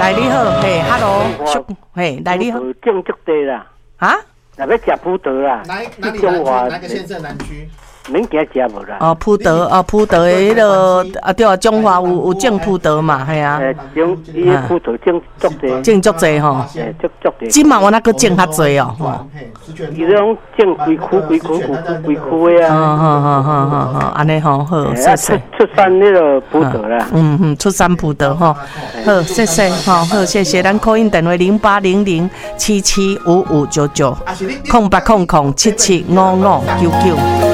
来你好，嘿，hello，嘿，来你好， 种足地啦， 啊？ 若要食葡萄啦， 哪里哪个县市南区？ 免惊食无啦。 哦，葡萄的迄个啊，对啊，中华有种葡萄嘛，系啊。 种伊个葡萄种足地， 种足济吼。 足地。 即嘛我那个种较济哦，吼。 伊种种规区的啊。 安尼吼好，谢谢。 出产迄个葡萄啦。 出产葡萄吼，好，谢谢吼，好，谢谢。咱call in电话0800775599，0800775599。